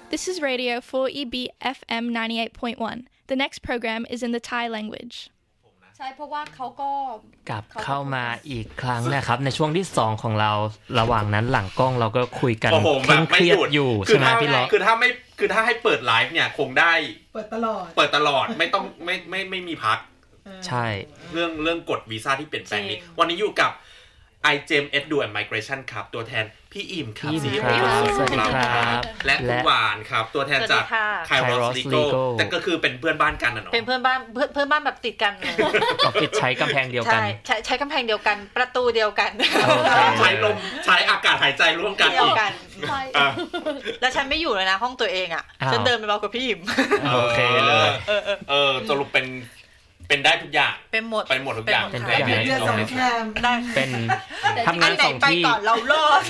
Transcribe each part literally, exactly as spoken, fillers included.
This is Radio four E B F M ninety-eight point one. The next program is in the Thai language. ใช่เพราะว่าเขาก็กลับเข้ามาอีกครั้งนะครับในช่วงที่สองของเราระหว่างนั้นหลังกล้องเราก็คุยกันเครียดอยู่ใช่ไหมพี่ล้อคือถ้าไม่คือถ้าให้เปิดไลฟ์เนี่ยคงได้เปิดตลอดเปิดตลอดไม่ต้องไม่ไม่ไม่มีพักใช่เรื่องเรื่องกฎวีซ่าที่เปลี่ยนแปลงนี้วันนี้อยู่กับ ไอ เจ อี เอ็ม Edu and Migration ครับตัวแทนพี่อิ่มครับซีอีโอสวัสดีครับและคุณหวานครับตัวแทนจาก Kairos Legal แต่ก็คือเป็นเพื่อนบ้านกันน่ะเนาะเป็นเพื่อนบ้านเพื่อนเพื่อนบ้านแบบติดกันออฟฟิศใช้กำแพงเดียวกันใช่ใช้กำแพงเดียวกันประตูเดียวกันใช้ลมใช้อากาศหายใจร่วมกันอีกแล้วฉันไม่อยู่เลยนะห้องตัวเองอ่ะฉันเดินไปบอกกับพี่อิ่มโอเคเลยเออเออสรุปเป็นเป็นได้ทุกอย่างเป็นหมดเป็นหมดทุกอย่างเป็นได้เป็นสองแคมได้เป็นทำงานสองที่ก่อนเรารอด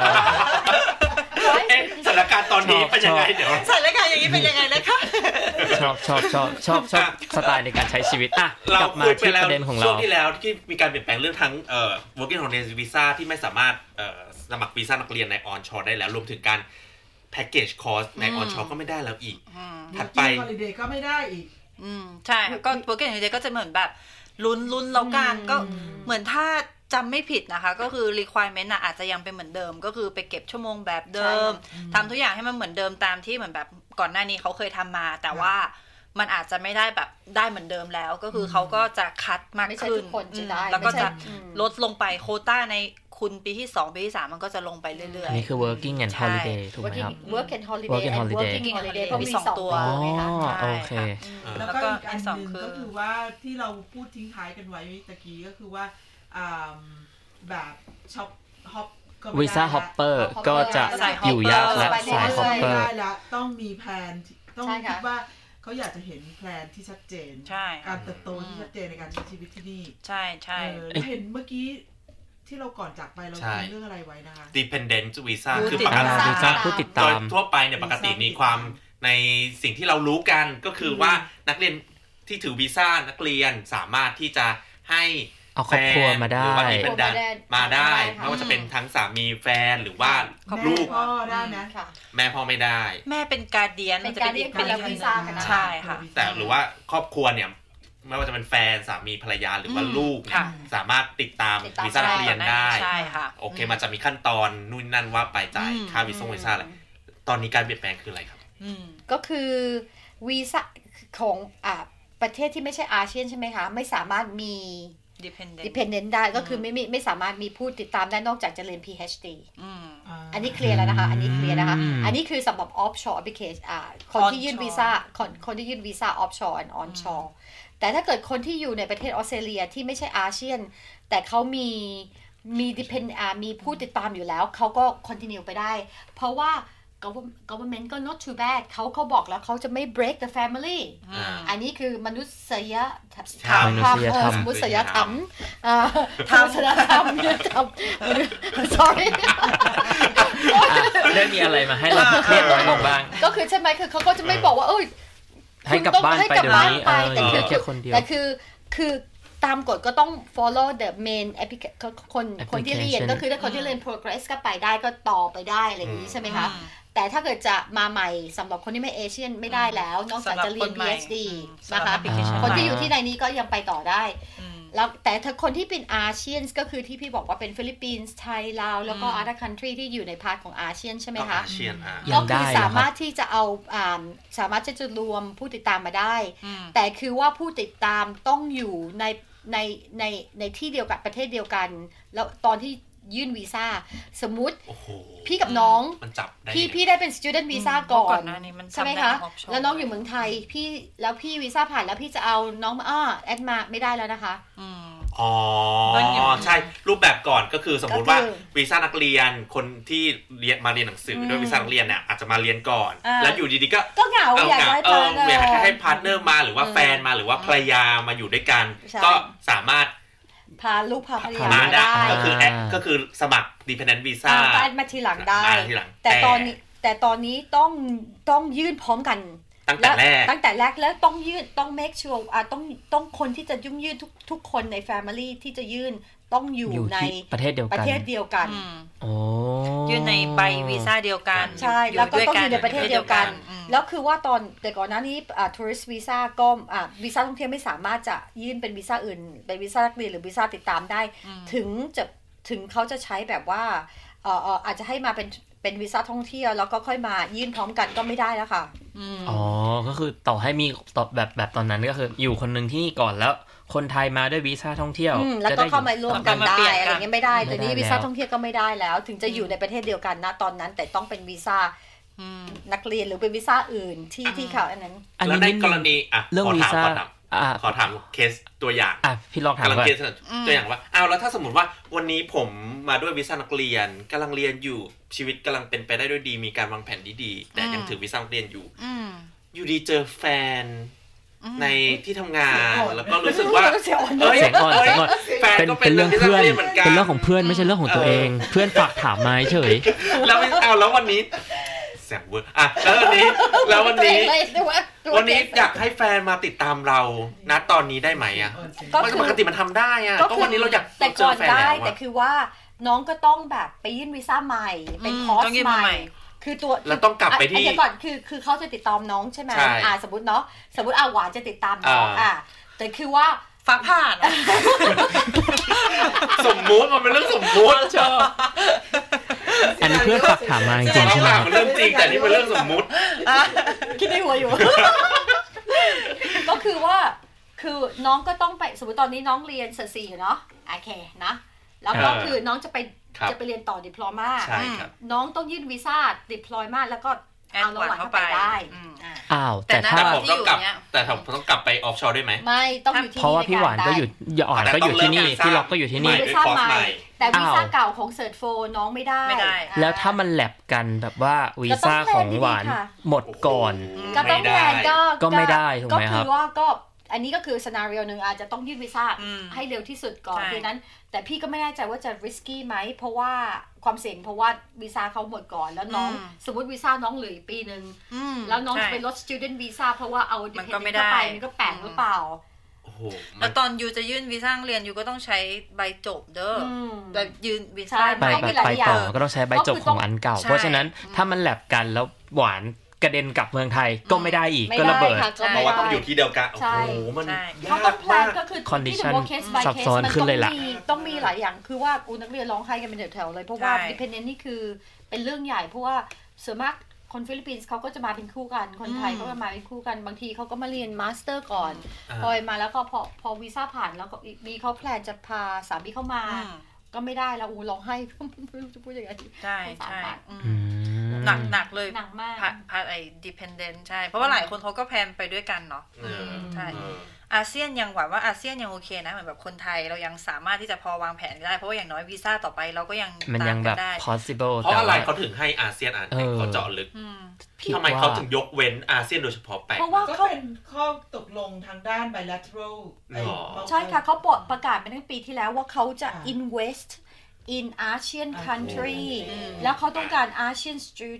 สถานการณ์ตอนนี้เป็นยังไงเดี๋ยวสถานการณ์อย่างนี้เป็นยังไงนะคะชอบชอบชอบชอบชอบสไตล์ในการใช้ชีวิตอ่ะกลับมาที่ประเด็นของเราช่วงที่แล้วที่มีการเปลี่ยนแปลงเรื่องทั้งเอ่อ working holiday visa ที่ไม่สามารถเอ่อสมัครวีซ่านักเรียนใน onshore ได้แล้วรวมถึงการ package course ใน onshore ก็ไม่ได้แล้วอีกถัดไป working holiday ก็ไม่ได้อีกอืมใช่ก็ working holiday ก็จะเหมือนแบบลุ้นๆแล้วกันก็เหมือนถ้าจำไม่ผิดนะคะก็คือ requirement น่ะอาจจะยังเป็นเหมือนเดิมก็คือไปเก็บชั่วโมงแบบเดิมทำทุกอย่างให้มันเหมือนเดิมตามที่เหมือนแบบก่อนหน้านี้เขาเคยทำมาแต่ว่ามันอาจจะไม่ได้แบบได้เหมือนเดิมแล้วก็คือเขาก็จะคัดมากขึ้นแล้วก็จะลดลงไปโควต้าในคุณปีที่สองปีที่สามมันก็จะลงไปเรื่อยๆอันนี้คือ working and holiday ถูกไหมครับ work and holiday work and holiday working holiday เพราะมีสองตัวโอเคแล้วก็อีกอันนึงก็คือว่าที่เราพูดทิ้งท้ายกันไว้ตะกี้ก็คือว่าแบบช็อปฮอปวีซ่าฮอปเปอร์ก็จะอยู่ยากและสายฮอปเปอร์ต้องมีแผนต้องคิดว่าเขาอยากจะเห็นแพลนที่ชัดเจนการเติบโตที่ชัดเจนในการใช้ชีวิตที่นี่ใช่ใช่เห็นเมื่อกี้ที่เราก่อนจากไปเราคุยเรื่องอะไรไว้นะคะ dependent visa คือปกติวีซ่าผู้ติดตามทั่วไปเนี่ยปกติมีความในสิ่งที่เรารู้กันก็คือว่านักเรียนที่ถือวีซ่านักเรียนสามารถที่จะให้เอาครอบครัวมาได้หรือว่า dependent มาได้ไม่ว่าจะเป็นทั้งสามีแฟนหรือว่าลูกพ่อได้นะแม่พ่อไม่ได้แม่เป็นการเดียนเป็นการเดียนเป็นวีซ่ากันใช่ค่ะแต่หรือว่าครอบครัวเนี่ยไม่ว่าจะเป็นแฟนสามีภรรยาหรือว่าลูกสามารถติดตามวีซ่านักเรียนได้ใช่ค่ะโอเคมันจะมีขั้นตอนนู่นนั่นว่าไปจ่ายค่าวีซ่าวีซ่าอะไรตอนนี้การเปลี่ยนแปลงคืออะไรครับก็คือวีซ่าของอ่าประเทศที่ไม่ใช่อาเซียนใช่ไหมคะไม่สามารถมี dependent dependent ได้ก็คือไม่ไม่ไม่สามารถมีผู้ติดตามได้นอกจากจะเรียน พี เอช ดี อืมอันนี้เคลียร์แล้วนะคะอันนี้เคลียร์นะคะอันนี้คือสำหรับ offshore application อ่าคนที่ยื่นวีซ่าคนคนที่ยื่นวีซ่า offshore and onshore แต่ถ้าเกิดคนที่อยู่ในประเทศออสเตรเลียที่ไม่ใช่อาเซียนแต่เขามีมี depend อ่ามีผู้ติดตามอยู่แล้วเขาก็ continue ไปได้เพราะว่าgovernment ก็ not too bad เขาเขาบอกแล้วเขาจะไม่ break the family อันนี้คือมนุษยธรรมมนุษยธรรมมนุษยธรรมธรรมธรรม sorry ได้มีอะไรมาให้เราเครียดน้อยลงบ้างก็คือใช่ไหมคือเขาก็จะไม่บอกว่าเอ้ยให้กลับบ้านไปเดี๋ยวนี้แต่คือแค่คนเดียวแต่คือคือตามกฎก็ต้อง follow the main application คนคนที่เรียนก็คือถ้าคนที่เรียน progress ก็ไปได้ก็ต่อไปได้อะไรอย่างนี้ใช่ไหมคะแต่ถ้าเกิดจะมาใหม่สำหรับคนที่ไม่เอเชียนไม่ได้แล้วนอกจากจะเรียน พี เอช ดี นะคะคนที่อยู่ที่ในนี้ก็ยังไปต่อได้แล้วแต่ถ้าคนที่เป็นอาเซียนก็คือที่พี่บอกว่าเป็นฟิลิปปินส์ไทยลาวแล้วก็ other country ที่อยู่ในพาร์ทของอาเซียนใช่ไหมคะก็คือสามารถที่จะเอาสามารถที่จะรวมผู้ติดตามมาได้แต่คือว่าผู้ติดตามต้องอยู่ในในในในที่เดียวกันประเทศเดียวกันแล้วตอนที่ยื่นวีซ่าสมมุติพี่กับน้องพี่พี่ได้เป็น student visa ก่อนใช่ไหมคะแล้วน้องอยู่เมืองไทยพี่แล้วพี่วีซ่าผ่านแล้วพี่จะเอาน้องมาอ้อแอดมาไม่ได้แล้วนะคะอ๋อใช่รูปแบบก่อนก็คือสมมุติว่าวีซ่านักเรียนคนที่เรียนมาเรียนหนังสือด้วยวีซ่านักเรียนเนี่ยอาจจะมาเรียนก่อนแล้วอยู่ดีๆก็ก็เหงาอยากได้เอออยากให้พาร์ทเนอร์มาหรือว่าแฟนมาหรือว่าภรรยามาอยู่ด้วยกันก็สามารถพาลูกพาภรรยามาได้ก็คือแอดก็คือสมัคร dependent visa แอดมาทีหลังได้แต่ตอนนี้แต่ตอนนี้ต้องต้องยื่นพร้อมกันตั้งแต่แรกตั้งแต่แรกแล้วต้องยื่นต้อง make sure อ่ะต้องต้องคนที่จะยุ่งยื่นทุกทุกคนใน family ที่จะยื่นต้องอยู่ในประเทศเดียวกันประเทศเดียวกันโอ้อยู่ในใบวีซ่าเดียวกันใช่แล้วก็ต้องอยู่ในประเทศเดียวกันแล้วคือว่าตอนแต่ก่อนหน้านี้อ่า tourist visa ก็อ่าวีซ่าท่องเที่ยวไม่สามารถจะยื่นเป็นวีซ่าอื่นเป็นวีซ่านักเรียนหรือวีซ่าติดตามได้ถึงจะถึงเขาจะใช้แบบว่าเอ่ออาจจะให้มาเป็นเป็นวีซ่าท่องเที่ยวแล้วก็ค่อยมายื่นพร้อมกันก็ไม่ได้แล้วค่ะอ๋อก็คือต่อให้มีตอบแบบแบบตอนนั้นก็คืออยู่คนนึงที่นี่ก่อนแล้วคนไทยมาด้วยวีซ่าท่องเที่ยวแล้วก็เข้ามารวมกันได้อะไรเงี้ยไม่ได้แต่นี้วีซ่าท่องเที่ยวก็ไม่ได้แล้วถึงจะอยู่ในประเทศเดียวกันนะตอนนั้นแต่ต้องเป็นวีซ่านักเรียนหรือเป็นวีซ่าอื่นที่ที่เขาอันนั้นแล้วในกรณีอ่ะเรื่องวีซ่าขอถามเคสตัวอย่างอ่ะพี่ลองถามกำลังเคสตัวอย่างว่าอ้าวแล้วถ้าสมมติว่าวันนี้ผมมาด้วยวีซ่านักเรียนกำลังเรียนอยู่ชีวิตกำลังเป็นไปได้ด้วยดีมีการวางแผนที่ดีแต่ยังถือวีซ่านักเรียนอยู่อยู่ดีเจอแฟนในที่ทำงานแล้วก็รู้สึกว่าเสียงอ่อนเสียงอ่อนแฟนก็เป็นเรื่องเพื่อนเป็นเรื่องของเพื่อนไม่ใช่เรื่องของตัวเองเพื่อนฝากถามมาเฉยแล้วเอาแล้ววันนี้แสงเวอร์อ่ะแล้ววันนี้แล้ววันนี้วันนี้อยากให้แฟนมาติดตามเราณตอนนี้ได้ไหมอ่ะก็ปกติมันทำได้อ่ะก็วันนี้เราอยากเจอแฟนแล้วแต่คือว่าน้องก็ต้องแบบไปยื่นวีซ่าใหม่เป็นคอร์สใหม่คือตัวแล้วต้องกลับไปที่เดี๋ยวก่อนคือคือเขาจะติดตามน้องใช่ไหมอ่าสมมติเนาะสมมติอาหวานจะติดตามน้องอ่ะแต่คือว่าฟ้าผ่านสมมุติมันเป็นเรื่องสมมุติชอบอันนี้เพื่อนฝากถามมาจริงๆใช่ไหมมันเรื่องจริงแต่นี่เป็นเรื่องสมมุติคิดในหัวอยู่ก็คือว่าคือน้องก็ต้องไปสมมติตอนนี้น้องเรียนเซอร์ซีอยู่เนาะโอเคนะแล้วก็คือน้องจะไปจะไปเรียนต่อดิพลอมาน้องต้องยื่นวีซ่าดิพลอยมาแล้วก็เอาระหว่างเข้าไปได้อ้าวแต่ถ้าผมต้องกลับแต่ผมต้องกลับไปออฟชอร์ด้วยไหมไม่ต้องอยู่ที่เพราะว่าพี่หวานก็อยู่หวานก็อยู่ที่นี่พี่ล็อกก็อยู่ที่นี่วีซ่าใหม่แต่วีซ่าเก่าของเซิร์ชโฟน้องไม่ได้แล้วถ้ามันแลบกันแบบว่าวีซ่าของหวานหมดก่อนก็ต้องแพลนก็ก็ไม่ได้ถูกไหมครับก็คือว่าก็อันนี้ก็คือซีนาริโอนึงอาจจะต้องยื่นวีซ่าให้เร็วที่สุดก่อนดังนั้นแต่พี่ก็ไม่แน่ใจว่าจะ risky ไหมเพราะว่าความเสี่ยงเพราะว่าวีซ่าเขาหมดก่อนแล้วน้องสมมติวีซ่าน้องเหลืออีกปีนึงแล้วน้องจะไปลด student visa เพราะว่าเอา dependent เข้าไปมันก็แปลกหรือเปล่าแล้วตอนยูจะยื่นวีซ่าเรียนยูก็ต้องใช้ใบจบเด้อแบบยืนวีซ่าไปไปต่อก็ต้องใช้ใบจบของอันเก่าเพราะฉะนั้นถ้ามันแลบกันแล้วหวานกระเด็นกลับเมืองไทยก็ไม่ได้อีกก็ระเบิดเพราะว่าต้องอยู่ที่เดียวกันโอ้โหมันยากมากก็คือ condition ซับซ้อนขึ้นเลยล่ะต้องมีหลายอย่างคือว่าอูนักเรียนร้องไห้กันเป็นแถวๆเลยเพราะว่า dependent นี่คือเป็นเรื่องใหญ่เพราะว่าส่วนมากคนฟิลิปปินส์เขาก็จะมาเป็นคู่กันคนไทยก็จะมาเป็นคู่กันบางทีเขาก็มาเรียนมาสเตอร์ก่อนพอมาแล้วก็พอพอวีซ่าผ่านแล้วก็มีเขาแพลนจะพาสามีเข้ามาก็ไม่ได้แล้วอูร้องไห้ไม่รู้จะพูดยังไงใช่ใช่หนักหนักเลยหนักมากพาไอ้ dependent ใช่เพราะว่าหลายคนเขาก็แพลนไปด้วยกันเนาะใช่อาเซียนยังหวังว่าอาเซียนยังโอเคนะเหมือนแบบคนไทยเรายังสามารถที่จะพอวางแผนได้เพราะว่าอย่างน้อยวีซ่าต่อไปเราก็ยังมันยังแบบ possible เพราะอะไรเขาถึงให้อาเซียนอ่านเขาเจาะลึกทำไมเขาถึงยกเว้นอาเซียนโดยเฉพาะไปเพราะว่าเขาเป็นข้อตกลงทางด้าน bilateral ใช่ค่ะเขาประกาศไปตั้งปีที่แล้วว่าเขาจะ invest in Asian country แล้วเขาต้องการ Asian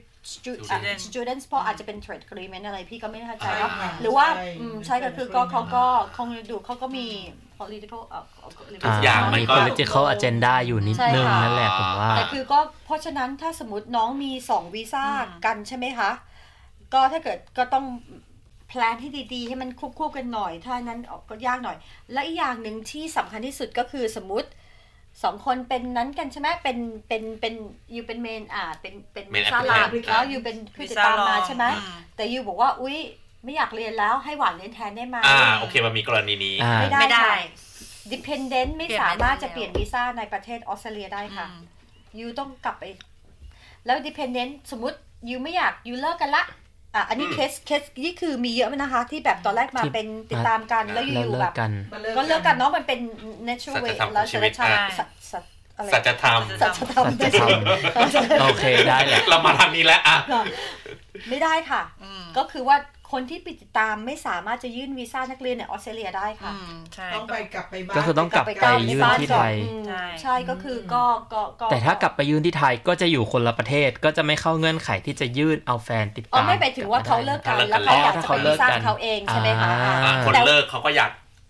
students เพราะอาจจะเป็น trade agreement อะไรพี่ก็ไม่เข้าใจแล้วหรือว่าใช่ก็คือก็เขาก็คงดูเขาก็มี political อย่างมี political agenda อยู่นิดนึงนั่นแหละผมว่าแต่คือก็เพราะฉะนั้นถ้าสมมติน้องมีสองวีซ่ากันใช่ไหมคะก็ถ้าเกิดก็ต้องแพลนให้ดีๆให้มันควบคู่กันหน่อยถ้านั้นก็ยากหน่อยและอีกอย่างหนึ่งที่สำคัญที่สุดก็คือสมมติสองคนเป็นนั้นกันใช่ไหมเป็นเป็นเป็นยูเป็นเมนอ่าเป็นเป็นวีซ่าลาแล้วยูเป็นผู้ติดตามมาใช่ไหมแต่ยูบอกว่าอุ๊ยไม่อยากเรียนแล้วให้หวานเรียนแทนได้ไหมอ่าโอเคมันมีกรณีนี้ไม่ได้ค่ะ dependent ไม่สามารถจะเปลี่ยนวีซ่าในประเทศออสเตรเลียได้ค่ะยูต้องกลับไปแล้ว dependent สมมติยูไม่อยากยูเลิกกันละอ่ะอันนี้เคสเคสนี่คือมีเยอะไหมนะคะที่แบบตอนแรกมาเป็นติดตามกันแล้วอยู่แบบก็เลิกกันเนาะมันเป็น natural way แล้วสัจธรรมสัจธรรมสัจธรรมโอเคได้แหละเรามาทางนี้แล้วอ่ะไม่ได้ค่ะก็คือว่าคนที่ไปติดตามไม่สามารถจะยื่นวีซ่านักเรียนในออสเตรเลียได้ค่ะต้องไปกลับไปบ้านก็คือต้องกลับไปยื่นที่ไทยใช่ก็คือก็ก็แต่ถ้ากลับไปยื่นที่ไทยก็จะอยู่คนละประเทศก็จะไม่เข้าเงื่อนไขที่จะยื่นเอาแฟนติดตามอ๋อไม่ไปถึงว่าเขาเลิกกันแล้วเขาอยากจะไปวีซ่าเขาเองใช่ไหมคะคนเลิกเขาก็อยาก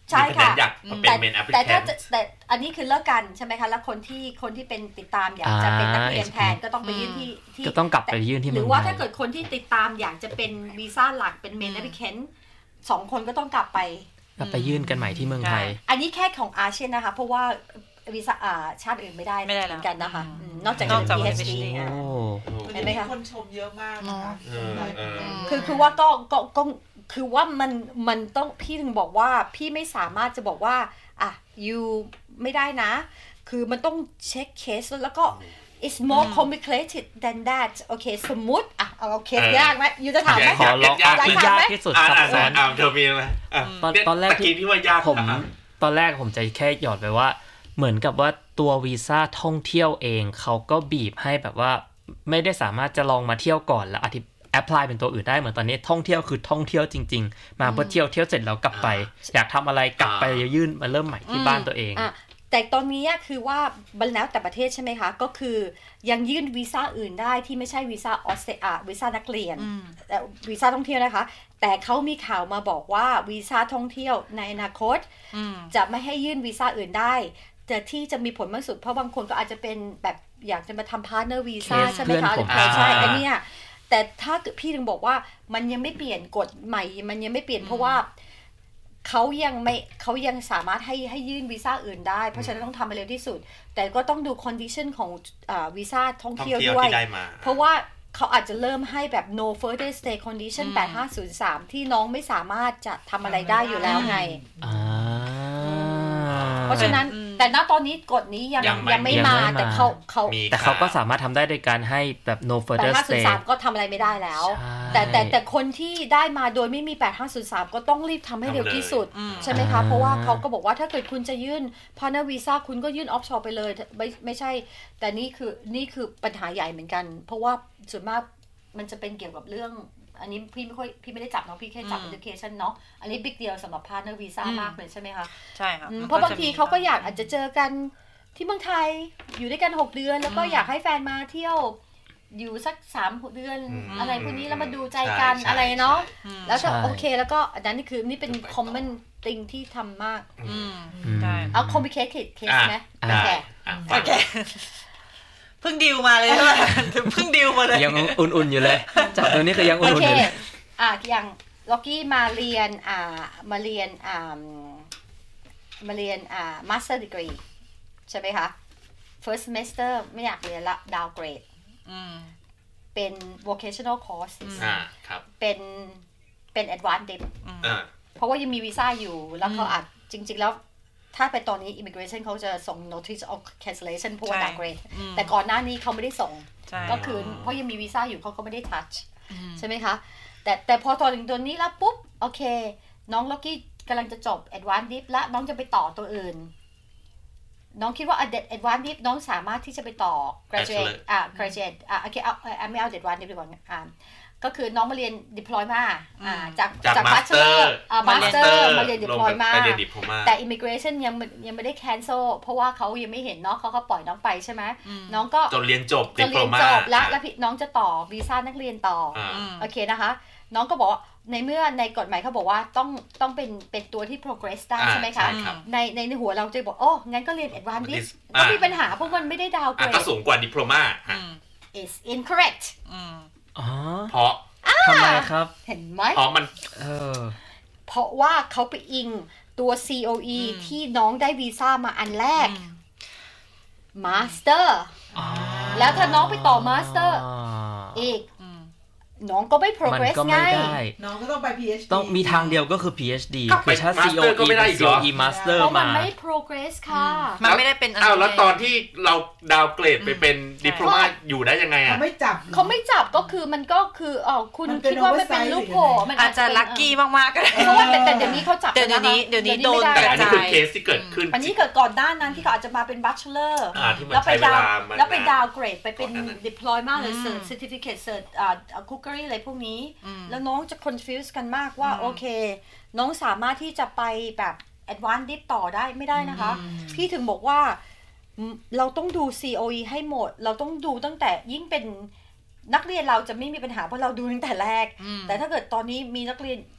ใช่ค่ะอยากเป็น main applicant แต่ถ้าแต่อันนี้คือเลิกกันใช่ไหมคะแล้วคนที่คนที่เป็นติดตามอยากจะเป็นนักเรียนแทนก็ต้องไปยื่นที่ที่ก็ต้องกลับไปยื่นที่หรือว่าถ้าเกิดคนที่ติดตามอยากจะเป็นวีซ่าหลักเป็น main applicant สองคนก็ต้องกลับไปกลับไปยื่นกันใหม่ที่เมืองไทยอันนี้แค่ของอาเซียนนะคะเพราะว่าวีซ่าชาติอื่นไม่ได้เหมือนกันนะคะนอกจากจะเป็น พี เอช ดีเห็นไหมคะคนชมเยอะมากนะคะคือคือว่าก็ก็ก็คือว่ามันมันต้องพี่ถึงบอกว่าพี่ไม่สามารถจะบอกว่าอ่ะยูไม่ได้นะคือมันต้องเช็คเคสแล้วก็ it's more complicated than that โอเคสมมุติอ่ะเอาเคสยากไหมยูจะถามไหมขอลองเอายากที่สุดซับซ้อนอ่าเธอมีไหมตอนตอนแรกที่ที่ว่ายากผมตอนแรกผมจะแค่หยอดไปว่าเหมือนกับว่าตัววีซ่าท่องเที่ยวเองเขาก็บีบให้แบบว่าไม่ได้สามารถจะลองมาเที่ยวก่อนแล้วอธิแอพพลายเป็นตัวอื่นได้เหมือนตอนนี้ท่องเที่ยวคือท่องเที่ยวจริงๆมาเพื่อเที่ยวเที่ยวเสร็จแล้วกลับไปอยากทำอะไรกลับไปยื่นมาเริ่มใหม่ที่บ้านตัวเองแต่ตอนนี้คือว่ามันแล้วแต่ประเทศใช่ไหมคะก็คือยังยื่นวีซ่าอื่นได้ที่ไม่ใช่วีซ่าออสเตรเลียวีซ่านักเรียนวีซ่าท่องเที่ยวนะคะแต่เขามีข่าวมาบอกว่าวีซ่าท่องเที่ยวในอนาคตจะไม่ให้ยื่นวีซ่าอื่นได้แต่ที่จะมีผลมากสุดเพราะบางคนก็อาจจะเป็นแบบอยากจะมาทำพาร์ทเนอร์วีซ่าใช่ไหมคะหรือใช่อันนี้แต่ถ้าพี่ถึงบอกว่ามันยังไม่เปลี่ยนกฎใหม่มันยังไม่เปลี่ยนเพราะว่าเขายังไม่เขายังสามารถให้ให้ยื่นวีซ่าอื่นได้เพราะฉะนั้นต้องทำให้เร็วที่สุดแต่ก็ต้องดูคอนดิชันของอ่าวีซ่าท่องเที่ยวด้วยเพราะว่าเขาอาจจะเริ่มให้แบบ no further stay condition แปดห้าศูนย์สามที่น้องไม่สามารถจะทำอะไรได้อยู่แล้วไงเพราะฉะนั้นแต่ณตอนนี้กฎนี้ยังยังไม่มาแต่เขาเขาแต่เขาก็สามารถทำได้โดยการให้แบบ no further stay แปดห้าศูนย์สามก็ทำอะไรไม่ได้แล้วแต่แต่แต่คนที่ได้มาโดยไม่มีแปดห้าศูนย์สามก็ต้องรีบทำให้เร็วที่สุดใช่ไหมคะเพราะว่าเขาก็บอกว่าถ้าเกิดคุณจะยื่น partner visa คุณก็ยื่น offshore ไปเลยไม่ไม่ใช่แต่นี่คือนี่คือปัญหาใหญ่เหมือนกันเพราะว่าส่วนมากมันจะเป็นเกี่ยวกับเรื่องอันนี้พี่ไม่ค่อยพี่ไม่ได้จับเนาะพี่แค่จับ education เนาะอันนี้ big deal สำหรับ partner visa มากเลยใช่ไหมคะใช่ค่ะเพราะบางทีเขาก็อยากอาจจะเจอกันที่เมืองไทยอยู่ด้วยกันหกเดือนแล้วก็อยากให้แฟนมาเที่ยวอยู่สักสามเดือนอะไรพวกนี้แล้วมาดูใจกันอะไรเนาะแล้วก็โอเคแล้วก็อันนั้นนี่คือนี่เป็น common thing ที่ทำมากเอา complicated case ไหมโอเคโอเคเพิ่งดิวมาเลยใช่ไหมเพิ่งดิวมาเลยยังอุ่นๆอยู่เลยจากตรงนี้คือยังอุ่นๆอยู่เลยอ่ะอย่างล็อกกี้มาเรียนอ่ามาเรียนอ่ามาเรียนอ่า master degree ใช่ไหมคะ first semester ไม่อยากเรียนละ downgrade เป็น vocational course อ่าครับเป็นเป็น advanced dip เพราะว่ายังมีวีซ่าอยู่แล้วเขาอาจจริงๆแล้วถ้าไปตอนนี้ immigration เขาจะส่ง notice of cancellation เพราะว่า downgrade แต่ก่อนหน้านี้เขาไม่ได้ส่งก็คือเพราะยังมีวีซ่าอยู่เขาก็ไม่ได้ touch ใช่ไหมคะแต่แต่พอตอนถึงตัวนี้แล้วปุ๊บโอเคน้องล็อกกี้กำลังจะจบ advanced dip แล้วน้องจะไปต่อตัวอื่นน้องคิดว่า advanced dip น้องสามารถที่จะไปต่อ graduate อ่า graduate อ่าโอเคเอาเอาไม่เอา advanced dip ดีกว่าอ่าก็คือน้องมาเรียน diploma อ่าจากจาก bachelor อ่า master มาเรียน diploma แต่ immigration ยังยังไม่ได้ cancel เพราะว่าเขายังไม่เห็นเนาะเขาก็ปล่อยน้องไปใช่ไหมน้องก็จนเรียนจบ diploma แล้วแล้วน้องจะต่อวีซ่านักเรียนต่อโอเคนะคะน้องก็บอกในเมื่อในกฎหมายเขาบอกว่าต้องต้องเป็นเป็นตัวที่ progress ได้ใช่ไหมคะในในในหัวเราจะบอกโอ้งั้นก็เรียน advanced dip ก็มีปัญหาเพราะมันไม่ได้ downgrade ก็สูงกว่า diploma is incorrect อ๋อเพราะทำไมครับเห็นไหมเพราะมันเออเพราะว่าเขาไปอิงตัว ซี โอ อี ที่น้องได้วีซ่ามาอันแรก master แล้วถ้าน้องไปต่อ master อีกน้องก็ไม่ progress ง่ายน้องก็ต้องไป พี เอช ดีต้องมีทางเดียวก็คือ พี เอช ดี คือถ้า ซี โอ อี ซี โอ อี master มามันไม่ progress ค่ะมันไม่ได้เป็นอ้าวแล้วตอนที่เราดาวเกรดไปเป็นดิโพลมาอยู่ได้ยังไงอ่ะเขาไม่จับเขาไม่จับก็คือมันก็คืออ๋อคุณคิดว่าไม่เป็นลูกโผมันอาจจะลัคกี้มากๆก็ได้เพราะว่าแต่เดี๋ยวนี้เขาจับเดี๋ยวนี้เดี๋ยวนี้โดนแต่อันนี้คือเคสที่เกิดขึ้นอันนี้เกิดก่อนด้านนั้นที่เขาอาจจะมาเป็น bachelor แล้วไปดาวแล้วไปดาวเกรดไปเป็น diploma หรือ certificate cert อ่า cookery อะไรพวกนี้แล้วน้องจะ confuse กันมากว่าโอเคน้องสามารถที่จะไปแบบ advanced dip ต่อได้ไม่ได้นะคะพี่ถึงบอกว่าเราต้องดู ซี โอ อี ให้หมดเราต้องดูตั้งแต่ยิ่งเป็นนักเรียนเราจะไม่มีปัญหาเพราะเราดูตั้งแต่แรกแต่ถ้าเกิดตอนนี้มีนักเรียน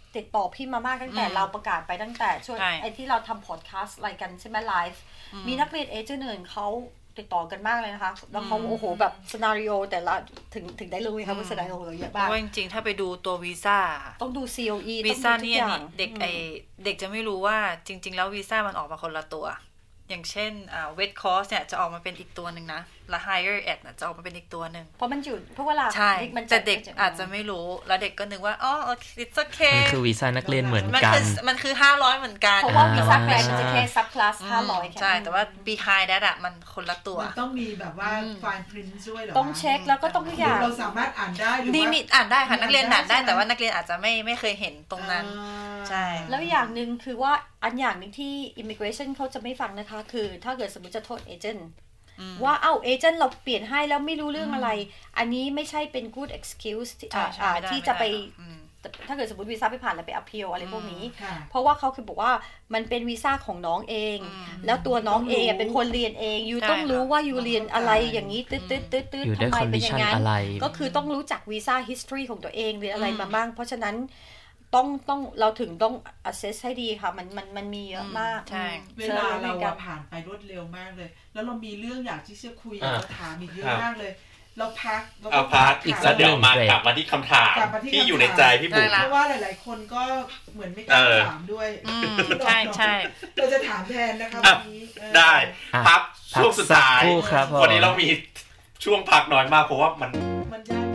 ติดต่อพี่มามากตั้งแต่เราประกาศไปตั้งแต่ช่วงไอ้ที่เราทำพอดแคสต์อะไรกันใช่ไหมไลฟ์มีนักเรียนเอเจนต์อื่นเขาติดต่อกันมากเลยนะคะแล้วเขาโอ้โหแบบซีนาริโอแต่ละถึงถึงได้รู้ค่ะว่าซีนาริโอเยอะมากเพราะจริงๆถ้าไปดูตัววีซ่าต้องดู ซี โอ อีวีซ่านี่เด็กไอเด็กจะไม่รู้ว่าจริงๆแล้ววีซ่ามันออกมาคนละตัวอย่างเช่นอ่า wet course เนี่ยจะออกมาเป็นอีกตัวหนึ่งนะและ higher ed น่ะจะออกมาเป็นอีกตัวหนึ่งเพราะมันอยู่เพราะเวลาใช่แต่เด็กอาจจะไม่รู้แล้วเด็กก็นึกว่าอ๋อ it's okay มันคือวีซ่านักเรียนเหมือนกันมันคือห้าร้อยเหมือนกันเพราะว่าวีซ่าแกรนด์มันจะแค่ sub class ห้าร้อยแค่ใช่แต่ว่า behind that อ่ะมันคนละตัวมันต้องมีแบบว่า fine print ด้วยเหรอต้องเช็คแล้วก็ต้องทุกอย่างเราสามารถอ่านได้หรือว่ามีอ่านได้ค่ะนักเรียนอ่านได้แต่ว่านักเรียนอาจจะไม่ไม่เคยเห็นตรงนั้นใช่แล้วอย่างนึงคือว่าอันอย่างนึงที่ immigration เขาจะไม่ฟังนะคะคือถ้าเกิดสมมุติจะโทษเอเจนต์ว่าเอ้าเอเจนต์เราเปลี่ยนให้แล้วไม่รู้เรื่องอะไรอันนี้ไม่ใช่เป็น good excuse ที่จะไปถ้าเกิดสมมติวีซ่าไม่ผ่านแล้วไป appeal อะไรพวกนี้เพราะว่าเขาคือบอกว่ามันเป็นวีซ่าของน้องเองแล้วตัวน้องเองเป็นคนเรียนเองยูต้องรู้ว่ายูเรียนอะไรอย่างนี้ตืดตืดตืดตืดทำไมเป็นอย่างนั้นก็คือต้องรู้จักวีซ่า history ของตัวเองเรียนอะไรมาบ้างเพราะฉะนั้นต้องต้องเราถึงต้อง assess ให้ดีค่ะมันมันมันมีเยอะมากใช่เวลาเราผ่านไปรวดเร็วมากเลยแล้วเรามีเรื่องอยากที่จะคุยอยากจะถามอีกเยอะมากเลยเราพักเราพักอีกสักเดี๋ยวมากลับมาที่คำถามที่อยู่ในใจพี่บุ๋มเพราะว่าหลายๆคนก็เหมือนไม่กล้าถามด้วยใช่ใช่เราจะถามแทนนะคะวันนี้ได้พักช่วงสุดท้ายวันนี้เรามีช่วงพักน้อยมากเพราะว่ามันมันยาก